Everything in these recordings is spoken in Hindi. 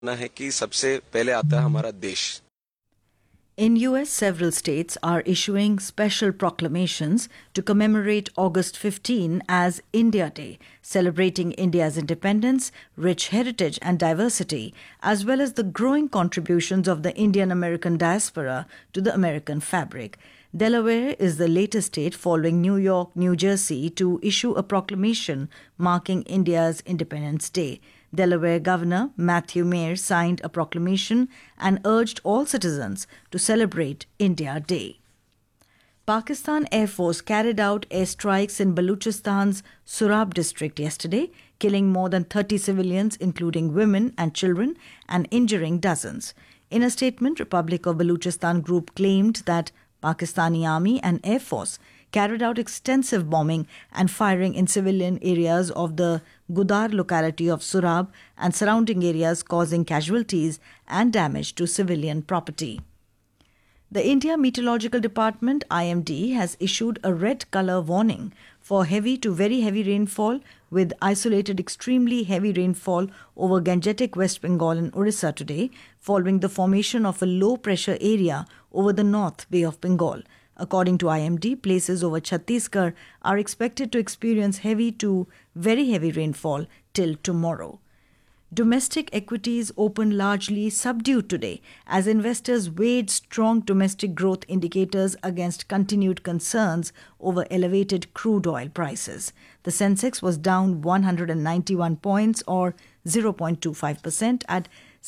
ना है कि सबसे पहले आता है हमारा देश। In US, several states are issuing special proclamations to commemorate August 15 as India Day, celebrating India's independence, rich heritage and diversity, as well as the growing contributions of the Indian American diaspora to the American fabric. Delaware is the latest state following New York, New Jersey to issue a proclamation marking India's Independence Day. Delaware Governor Matthew Mayer signed a proclamation and urged all citizens to celebrate India Day. Pakistan Air Force carried out airstrikes in Baluchistan's Surab district yesterday, killing more than 30 civilians, including women and children, and injuring dozens. In a statement, Republic of Baluchistan group claimed that Pakistani Army and Air Force carried out extensive bombing and firing in civilian areas of the Gudar locality of Surab and surrounding areas, causing casualties and damage to civilian property. The India Meteorological Department IMD has issued a red color warning for heavy to very heavy rainfall with isolated extremely heavy rainfall over Gangetic West Bengal and Orissa today, following the formation of a low pressure area over the North Bay of Bengal. According to IMD, places over Chhattisgarh are expected to experience heavy to very heavy rainfall till tomorrow. Domestic equities opened largely subdued today as investors weighed strong domestic growth indicators against continued concerns over elevated crude oil prices. The Sensex was down 191 points or 0.25% at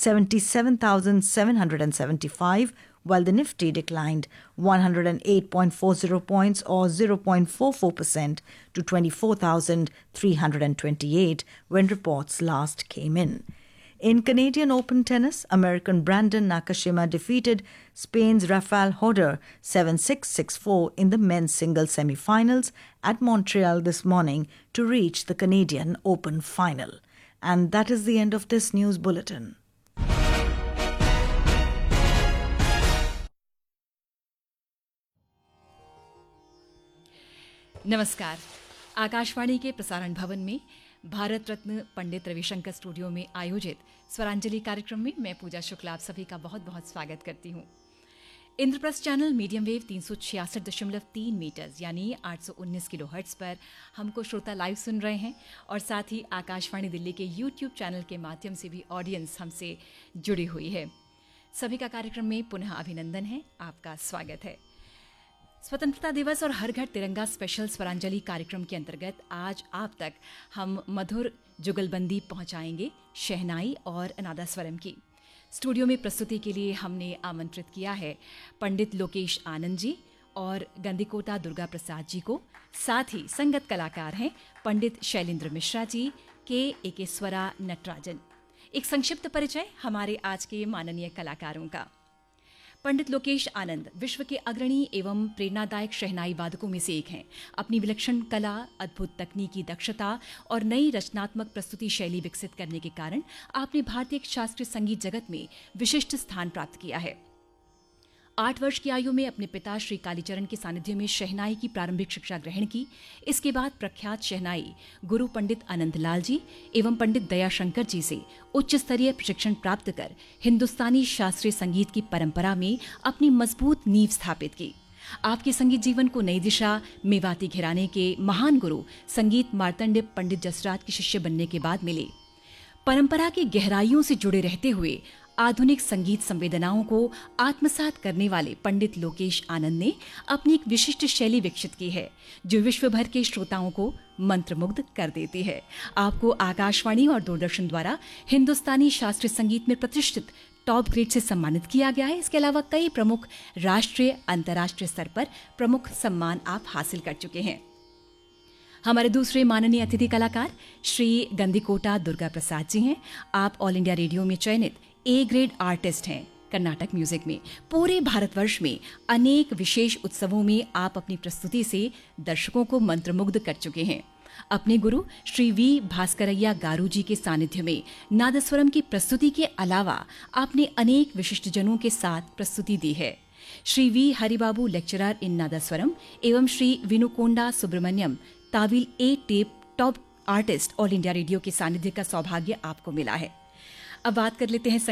77,775, while the Nifty declined 108.40 points or 0.44% to 24,328 when reports last came in. In Canadian Open tennis, American Brandon Nakashima defeated Spain's Rafael Hodder 7-6, 6-4 in the men's singles semi-finals at Montreal this morning to reach the Canadian Open final. And that is the end of this news bulletin. नमस्कार। आकाशवाणी के प्रसारण भवन में भारत रत्न पंडित रविशंकर स्टूडियो में आयोजित स्वरांजलि कार्यक्रम में मैं पूजा शुक्ला आप सभी का बहुत बहुत स्वागत करती हूँ। Indraprastha channel medium wave 366.3 metres यानी 819 किलोहर्ट्ज़ पर हमको श्रोता लाइव सुन रहे हैं और साथ ही आकाशवाणी दिल्ली के यूट्यूब चैनल के माध्यम से भी ऑडियंस हमसे जुड़ी हुई है। सभी का कार्यक्रम में पुनः अभिनंदन है, आपका स्वागत है। स्वतंत्रता दिवस और हर घर तिरंगा स्पेशल स्वरांजलि कार्यक्रम के अंतर्गत आज आप तक हम मधुर जुगलबंदी पहुंचाएंगे शहनाई और नादास्वरम की। स्टूडियो में प्रस्तुति के लिए हमने आमंत्रित किया है पंडित लोकेश आनंद जी और गंदीकोटा दुर्गा प्रसाद जी को। साथ ही संगत कलाकार हैं पंडित शैलेंद्र मिश्रा जी, के एकेश्वरा नटराजन। एक संक्षिप्त परिचय हमारे आज के माननीय कलाकारों का। पंडित लोकेश आनंद विश्व के अग्रणी एवं प्रेरणादायक शहनाई वादकों में से एक हैं। अपनी विलक्षण कला, अद्भुत तकनीकी दक्षता और नई रचनात्मक प्रस्तुति शैली विकसित करने के कारण आपने भारतीय शास्त्रीय संगीत जगत में विशिष्ट स्थान प्राप्त किया है। 8 वर्ष की आयु में अपने पिता श्री कालीचरण के सानिध्य में शहनाई की प्रारंभिक शिक्षा ग्रहण की। इसके बाद प्रख्यात शहनाई गुरु पंडित आनंदलाल जी एवं पंडित दयाशंकर जी से उच्च स्तरीय प्रशिक्षण प्राप्त कर हिंदुस्तानी शास्त्रीय संगीत की परंपरा में अपनी मजबूत नींव स्थापित की। आपके संगीत जीवन को नई दिशा मेवाती घराने के महान गुरु संगीत मार्तंड पंडित जसराज के शिष्य बनने के बाद मिले। परंपरा की गहराइयों से जुड़े रहते हुए आधुनिक संगीत संवेदनाओं को आत्मसात करने वाले पंडित लोकेश आनंद ने अपनी एक विशिष्ट शैली विकसित की है जो विश्व भर के श्रोताओं को मंत्रमुग्ध कर देती है। आपको आकाशवाणी और दूरदर्शन द्वारा हिंदुस्तानी शास्त्रीय संगीत में प्रतिष्ठित टॉप ग्रेड से सम्मानित किया गया है। इसके अलावा कई प्रमुख राष्ट्रीय अंतर्राष्ट्रीय स्तर पर प्रमुख सम्मान आप हासिल कर चुके हैं। हमारे दूसरे माननीय अतिथि कलाकार श्री गंदीकोटा दुर्गा प्रसाद जी हैं। आप ऑल इंडिया रेडियो में चयनित ए ग्रेड आर्टिस्ट हैं। कर्नाटक म्यूजिक में पूरे भारतवर्ष में अनेक विशेष उत्सवों में आप अपनी प्रस्तुति से दर्शकों को मंत्रमुग्ध कर चुके हैं। अपने गुरु श्री वी भास्करैया गारू जी के सानिध्य में नादस्वरम की प्रस्तुति के अलावा आपने अनेक विशिष्ट जनों के साथ प्रस्तुति दी है। Shri we Haribabu lecturer in nadaswaram एवं श्री विनुकोंडा सुब्रमण्यम ताविल ए tape top artist all India radio के सानिध्य का सौभाग्य आपको मिला है। अब बात कर लेते हैं